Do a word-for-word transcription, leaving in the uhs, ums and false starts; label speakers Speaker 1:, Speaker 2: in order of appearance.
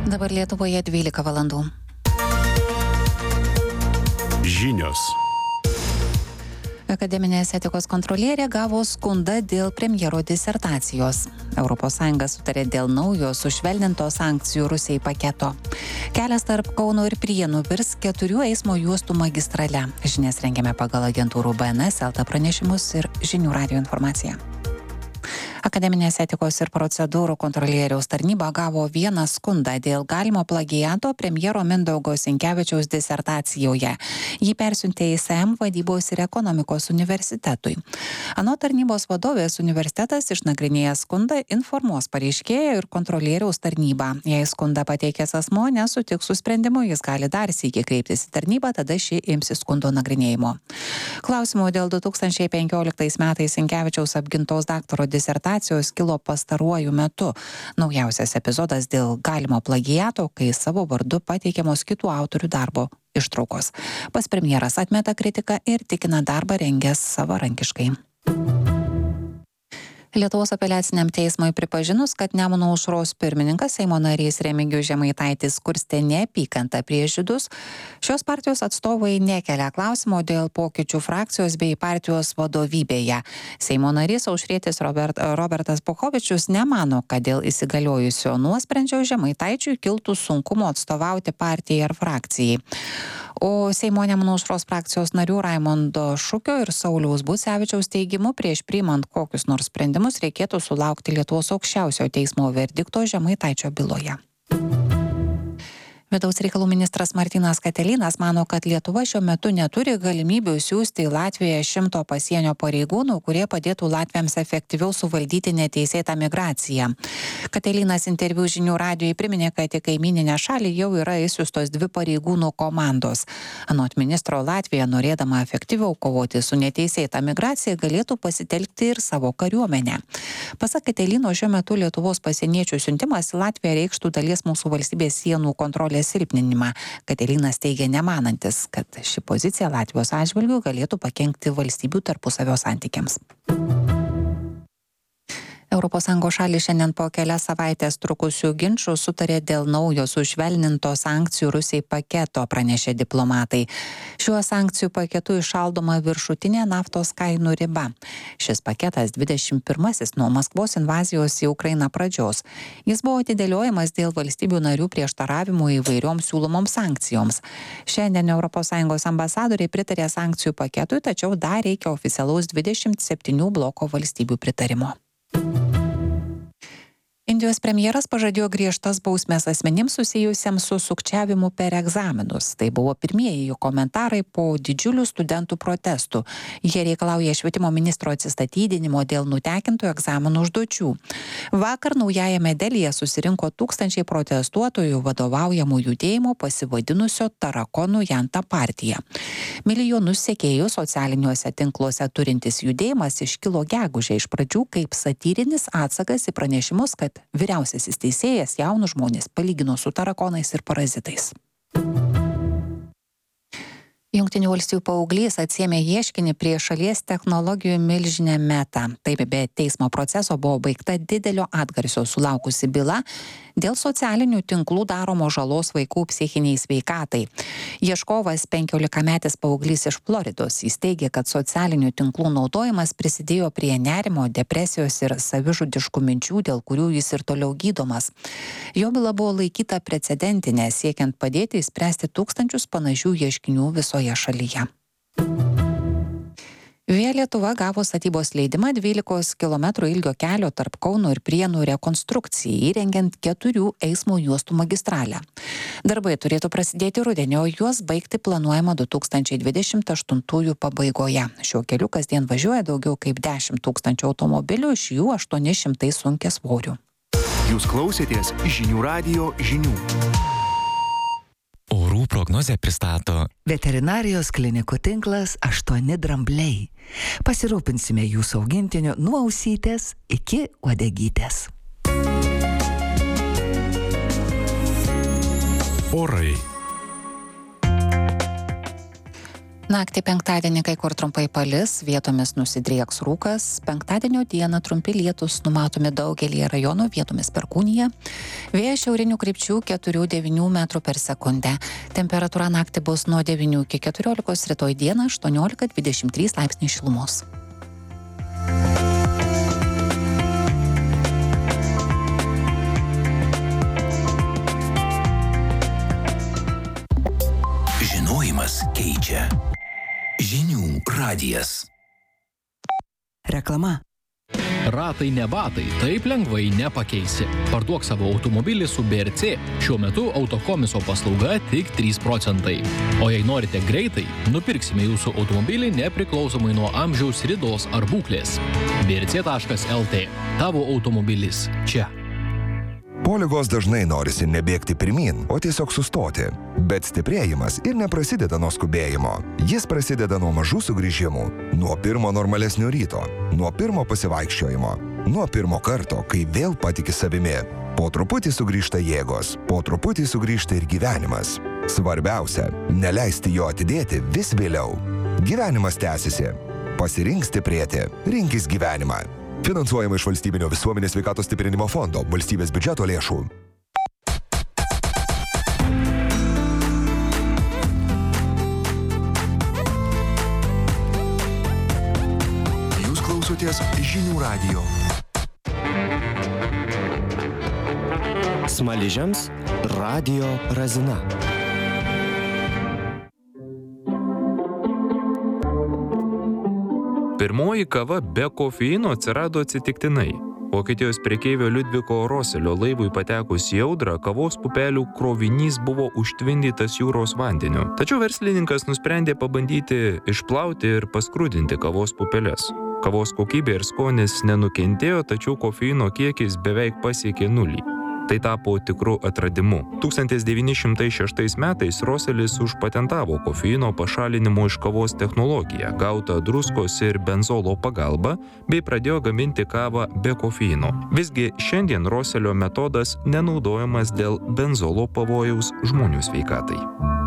Speaker 1: Dabar Lietuvoje dvylika valandų.
Speaker 2: Žinios.
Speaker 1: Akademinės etikos kontrolierė gavo skundą dėl premjero disertacijos. Europos Sąjunga sutarė dėl naujo sušvelninto sankcijų Rusijai paketo. Kelias tarp Kauno ir Prienų virs keturių eismo juostų magistrale. Žinias rengiame pagal agentūrų B N S, L T pranešimus ir Žinių radijo informaciją. Akademinės etikos ir procedūrų kontrolieriaus tarnyba gavo vieną skundą dėl galimo plagiato premjero Mindaugo Sinkevičiaus disertacijoje. Jį persiuntė I S M vadybos ir ekonomikos universitetui. Anot tarnybos vadovės, universitetas išnagrinėjęs skundą informuos pareiškėją ir kontrolieriaus tarnybą. Jei skundą pateikęs asmuo nesutiks su sprendimu, jis gali dar sykį kreiptis į tarnybą, tada ši imsis skundo nagrinėjimo. Klausimų dėl du tūkstančiai penkioliktais metais Sinkevičiaus apgintos daktaro disertacijos kilo pastaruoju metu. Naujausias epizodas dėl galimo plagiato, kai savo vardu pateikiamos kitų autorių darbo ištraukos. Pats premjeras atmeta kritiką ir tikina darbą rengęs savarankiškai. Lietuvos apeliaciniam teismui pripažinus, kad Nemuno aušros pirmininkas Seimo narys Remigijus Žemaitaitis kurstė neapykantą prieš žydus, šios partijos atstovai nekelia klausimo dėl pokyčių frakcijos bei partijos vadovybėje. Seimo narys aušrietis Robert, Robertas Pochovičius nemano, kad dėl įsigaliojusio nuosprendžio Žemaitaičiui kiltų sunkumo atstovauti partijai ar frakcijai. O Seimo Nemuno aušros frakcijos narių Raimondo Šukio ir Sauliaus Bucevičiaus teigimu, prieš priimant kokius nors sprendimus reikėtų sulaukti Lietuvos aukščiausiojo teismo verdikto Žemaitaičio byloje. Vidaus reikalų ministras Martynas Katilinas mano, kad Lietuva šiuo metu neturi galimybių siųsti į Latviją šimto pasienio pareigūnų, kurie padėtų latviams efektyviau suvaldyti neteisėtą migraciją. Katilinas interviu Žinių radijui priminė, kad į kaimyninę šalį jau yra išsiųstos dvi pareigūnų komandos. Anot ministro, Latvija, norėdama efektyviau kovoti su neteisėta migracija, galėtų pasitelkti ir savo kariuomenę. Pasak Katilino, šiuo metu Lietuvos pasieniečių siuntimas į Latviją reikštų dalies mūsų valstybės sienų kontrolės silpninimą. Katilinas teigia nemanantis, kad ši pozicija Latvijos atžvilgiu galėtų pakenkti valstybių tarpusavio santykiams. Europos Sąjungos šalys šiandien po kelias savaitės trukusių ginčų sutarė dėl naujo sušvelninto sankcijų Rusijai paketo, pranešė diplomatai. Šiuo sankcijų paketu įšaldoma viršutinė naftos kainų riba. Šis paketas dvidešimt pirmasis nuo Maskvos invazijos į Ukrainą pradžios. Jis buvo atidėliojamas dėl valstybių narių prieštaravimų įvairioms siūlomoms sankcijoms. Šiandien Europos Sąjungos ambasadoriai pritarė sankcijų paketui, tačiau dar reikia oficialaus dvidešimt septynių bloko valstybių pritarimo. Indijos premjeras pažadėjo griežtas bausmes asmenims susijusiems su sukčiavimu per egzaminus. Tai buvo pirmieji jų komentarai po didžiulių studentų protestų. Jie reikalauja švietimo ministro atsistatydinimo dėl nutekintų egzaminų užduočių. Vakar Naujajame Delyje susirinko tūkstančiai protestuotojų vadovaujamų judėjimo pasivadinusio Tarakonų Janta partija. Milijonus sekėjų socialiniuose tinkluose turintis judėjimas iškilo gegužę iš pradžių kaip satyrinis atsakas į pranešimus, kad vyriausiasis teisėjas jaunus žmonės palygino su tarakonais ir parazitais. Jungtinių valstijų paauglys atsiėmė ieškinį prie šalies technologijų milžinę Meta. Taip, be teismo proceso buvo baigta didelio atgarsio sulaukusi byla dėl socialinių tinklų daromo žalos vaikų psichiniai sveikatai. Ieškovas penkiolikametis paauglys iš Floridos. Jis teigė, kad socialinių tinklų naudojimas prisidėjo prie nerimo, depresijos ir savižudiškų minčių, dėl kurių jis ir toliau gydomas. Jo byla buvo laikyta precedentinė, siekiant padėti išspręsti tūkstančius panašių ieškinių visoje šalyje. Via Lietuva gavo statybos leidimą dvylikos kilometrų ilgio kelio tarp Kauno ir Prienų rekonstrukcijai, įrengiant keturių eismo juostų magistralę. Darbai turėtų prasidėti rudenį, o juos baigti planuojama du tūkstančiai dvidešimt aštuntųjų pabaigoje. Šiuo keliu kasdien važiuoja daugiau kaip dešimt tūkstančių automobilių, iš jų aštuoni šimtai sunkiasvorių.
Speaker 2: Jūs klausėtės Žinių radijo žinių.
Speaker 3: Orų prognozę pristato
Speaker 4: Veterinarijos klinikų tinklas aštuoni drambliai. Pasirūpinsime jūsų augintiniu nuo ausytės iki uodegytės.
Speaker 2: Orai.
Speaker 1: Naktį penktadienį kai kur trumpai palis, vietomis nusidrieks rūkas. Penktadienio dieną trumpi lietūs numatomi daugelį rajonų, vietomis perkūnija. Vėjas šiaurinių krypčių keturi devyni metrų per sekundę. Temperatūra naktį bus nuo devynių iki keturiolikos, rytoj dieną aštuoniolika dvidešimt trys laipsniai šilumos.
Speaker 5: Žinojimas keičia. Žinių radijas.
Speaker 4: Reklama.
Speaker 6: Ratai ne batai, taip lengvai nepakeisi. Parduok savo automobilį su B R C. Šiuo metu autokomiso paslauga tik trys procentai. O jei norite greitai, nupirksime jūsų automobilį nepriklausomai nuo amžiaus, ridos ar būklės. B R C taškas L T. Tavo automobilis čia.
Speaker 7: Po ligos dažnai norisi nebėgti pirmyn, o tiesiog sustoti. Bet stiprėjimas ir neprasideda nuo skubėjimo. Jis prasideda nuo mažų sugrįžimų, nuo pirmo normalesnio ryto, nuo pirmo pasivaikščiojimo, nuo pirmo karto, kai vėl patiki savimi. Po truputį sugrįžta jėgos, po truputį sugrįžta ir gyvenimas. Svarbiausia, neleisti jo atidėti vis vėliau. Gyvenimas tęsiasi. Pasirink stiprėti, rinkis gyvenimą. Finansuojama iš Valstybinio visuomenės sveikatos stiprinimo fondo, valstybės biudžeto lėšų.
Speaker 2: Jūs klausotės Žinių radijo.
Speaker 8: Smaližiams radijo razina.
Speaker 9: Pirmoji kava be kofeino atsirado atsitiktinai. Vokietijos prekeivio Liudviko Roselio laivui patekus į audrą, kavos pupelių krovinys buvo užtvindytas jūros vandeniu. Tačiau verslininkas nusprendė pabandyti išplauti ir paskrudinti kavos pupeles. Kavos kokybė ir skonis nenukentėjo, tačiau kofeino kiekis beveik pasiekė nulį. Tai tapo tikru atradimu. tūkstantis devyni šimtai šeštais metais Roselis užpatentavo kofeino pašalinimo iš kavos technologiją, gautą druskos ir benzolo pagalba, bei pradėjo gaminti kavą be kofeino. Visgi šiandien Roselio metodas nenaudojamas dėl benzolo pavojaus žmonių sveikatai.